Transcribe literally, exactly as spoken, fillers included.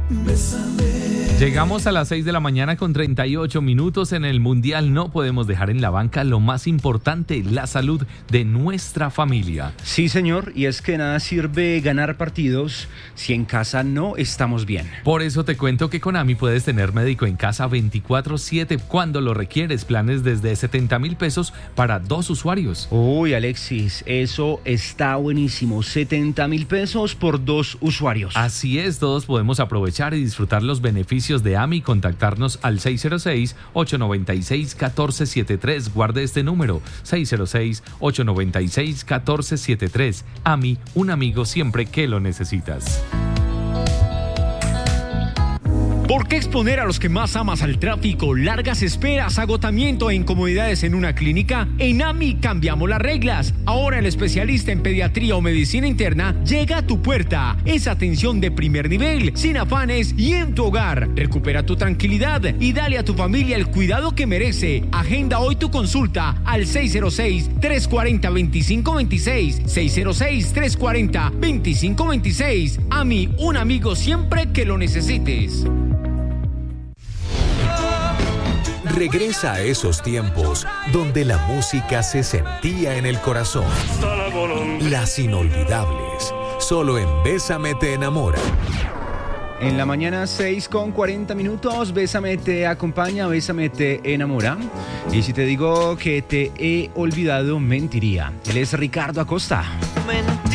Llegamos a las seis de la mañana con treinta y ocho minutos. En el Mundial no podemos dejar en la banca lo más importante, la salud de nuestra familia. Sí, señor, y es que nada sirve ganar partidos si en casa no estamos bien. Por eso te cuento que con AMI puedes tener médico en casa veinticuatro siete cuando lo requieres. Planes desde setenta mil pesos para dos usuarios. Uy, Alexis, eso está buenísimo. setenta mil pesos por dos usuarios. Así es, todos podemos aprovechar y disfrutar los beneficios de AMI. Contactarnos al seis cero seis, ocho nueve seis, uno cuatro siete tres. Guarde este número, seis cero seis, ocho nueve seis, uno cuatro siete tres. AMI, un amigo siempre que lo necesitas. ¿Por qué exponer a los que más amas al tráfico, largas esperas, agotamiento e incomodidades en una clínica? En AMI cambiamos las reglas. Ahora el especialista en pediatría o medicina interna llega a tu puerta. Es atención de primer nivel, sin afanes y en tu hogar. Recupera tu tranquilidad y dale a tu familia el cuidado que merece. Agenda hoy tu consulta al seis cero seis, tres cuatro cero, dos cinco dos seis. seis cero seis, tres cuatro cero, dos cinco dos seis. AMI, un amigo siempre que lo necesites. Regresa a esos tiempos donde la música se sentía en el corazón. Las inolvidables, solo en Bésame te enamora. En la mañana, seis con cuarenta minutos, Bésame te acompaña, Bésame te enamora. Y si te digo que te he olvidado, mentiría. Él es Ricardo Acosta. Mentira.